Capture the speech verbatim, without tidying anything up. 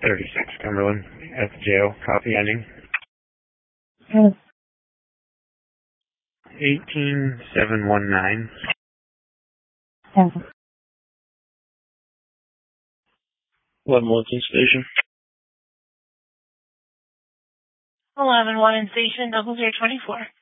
thirty-six Cumberland at the jail. Copy ending. Yes. eighteen seven one nine. Yes. One Wilson Station. eleven one in station, double zero twenty-four.